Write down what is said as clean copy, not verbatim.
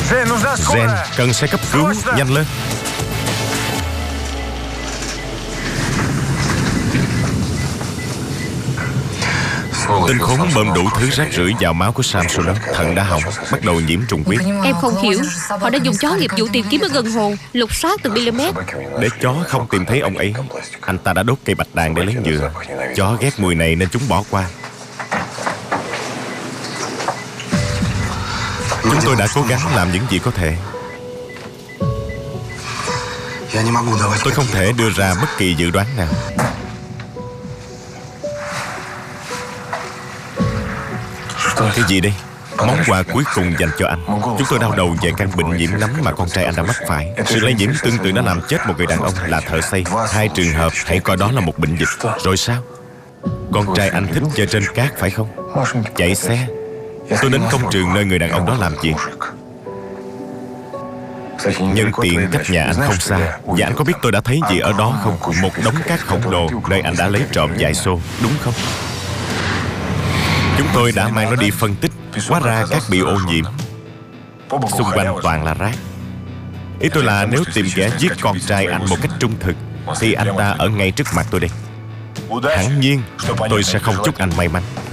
Ren, cần xe cấp cứu, nhanh lên. Tên khốn bơm đủ thứ rác rưởi vào máu của Samson đó. Thận đã hỏng, bắt đầu nhiễm trùng huyết. Em không hiểu. Họ đã dùng chó nghiệp vụ tìm kiếm ở gần hồ, lục soát từng mm. Để chó không tìm thấy ông ấy, anh ta đã đốt cây bạch đàn để lấy nhựa. Chó ghét mùi này nên chúng bỏ qua. Chúng tôi đã cố gắng làm những gì có thể. Tôi không thể đưa ra bất kỳ dự đoán nào. Cái gì đây? Món quà cuối cùng dành cho anh. Chúng tôi đau đầu về căn bệnh nhiễm nấm mà con trai anh đã mắc phải. Sự lây nhiễm tương tự đã làm chết một người đàn ông là thợ xây. 2 trường hợp, hãy coi đó là một bệnh dịch. Rồi sao? Con trai anh thích chơi trên cát phải không? Chạy xe. Tôi đến công trường nơi người đàn ông đó làm việc. Nhân tiện cách nhà anh không xa. Và anh có biết tôi đã thấy gì ở đó không? Một đống cát khổng lồ nơi anh đã lấy trộm vài xô, đúng không? Chúng tôi đã mang nó đi phân tích. Hóa ra cát bị ô nhiễm. Xung quanh toàn là rác. Ý tôi là nếu tìm kẻ giết con trai anh một cách trung thực thì anh ta ở ngay trước mặt tôi đây. Hẳn nhiên tôi sẽ không chúc anh may mắn.